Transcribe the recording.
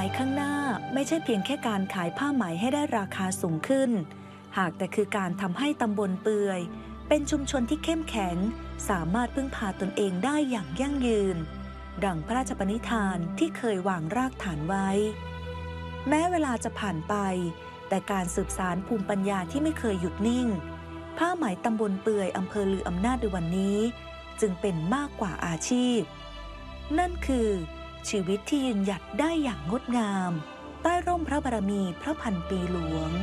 ายข้างหน้าไม่ใช่เพียงแค่การขายผ้าไหมให้ได้ราคาสูงขึ้นหากแต่คือการทำให้ตำบลเปื่อยเป็นชุมชนที่เข้มแข็งสามารถพึ่งพาตนเองได้อย่างยั่งยืนดังพระราชปณิธานที่เคยวางรากฐานไว้แม้เวลาจะผ่านไปแต่การสืบสานภูมิปัญญาที่ไม่เคยหยุดนิ่งผ้าไหมตำบลเปื่อยอำเภอลืออำนาจในวันนี้จึงเป็นมากกว่าอาชีพนั่นคือชีวิตที่ยืนหยัดได้อย่างงดงามใต้ร่มพระบารมีพระพันปีหลวง